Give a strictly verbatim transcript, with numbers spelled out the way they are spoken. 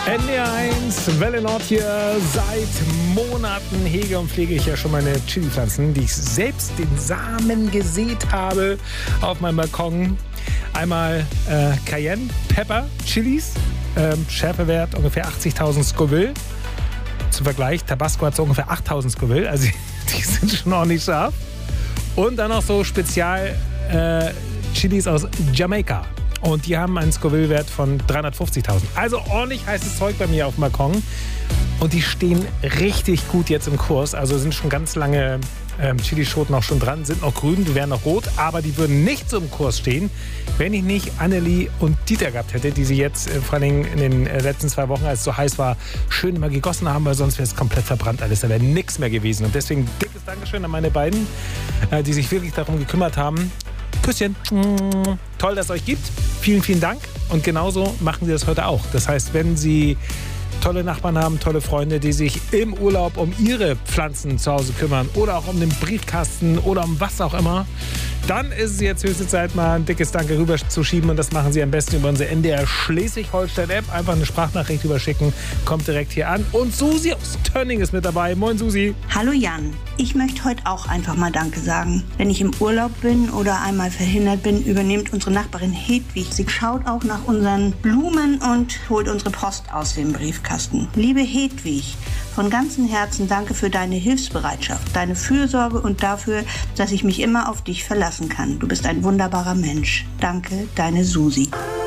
N D R eins, Welle Nord hier. Seit Monaten hege und pflege ich ja schon meine Chili-Pflanzen, die ich selbst den Samen gesät habe auf meinem Balkon. Einmal äh, Cayenne, Pepper, Chilis, ähm, Schärfewert ungefähr achtzigtausend Scoville. Zum Vergleich, Tabasco hat so ungefähr achttausend Scoville, also die sind schon ordentlich scharf. Und dann noch so Spezial äh, Chilis aus Jamaika. Und die haben einen Scoville-Wert von dreihundertfünfzigtausend. Also ordentlich heißes Zeug bei mir auf dem Balkon. Und die stehen richtig gut jetzt im Kurs. Also sind schon ganz lange ähm, Chilischoten auch schon dran, sind noch grün, die wären noch rot. Aber die würden nicht so im Kurs stehen, wenn ich nicht Annelie und Dieter gehabt hätte, die sie jetzt äh, vor allem in den äh, letzten zwei Wochen, als es so heiß war, schön immer gegossen haben, weil sonst wäre es komplett verbrannt alles. Da wäre nichts mehr gewesen. Und deswegen dickes Dankeschön an meine beiden, äh, die sich wirklich darum gekümmert haben. Küsschen. Toll, dass es euch gibt. Vielen, vielen Dank. Und genauso machen Sie das heute auch. Das heißt, wenn Sie tolle Nachbarn haben, tolle Freunde, die sich im Urlaub um ihre Pflanzen zu Hause kümmern oder auch um den Briefkasten oder um was auch immer, dann ist es jetzt höchste Zeit, mal ein dickes Danke rüberzuschieben. Und das machen Sie am besten über unsere N D R Schleswig-Holstein-App. Einfach eine Sprachnachricht rüberschicken, kommt direkt hier an. Und Susi aus Tönning ist mit dabei. Moin, Susi. Hallo Jan, ich möchte heute auch einfach mal Danke sagen. Wenn ich im Urlaub bin oder einmal verhindert bin, übernimmt unsere Nachbarin Hedwig. Sie schaut auch nach unseren Blumen und holt unsere Post aus dem Briefkasten. Liebe Hedwig, von ganzem Herzen danke für deine Hilfsbereitschaft, deine Fürsorge und dafür, dass ich mich immer auf dich verlassen kann. Du bist ein wunderbarer Mensch. Danke, deine Susi.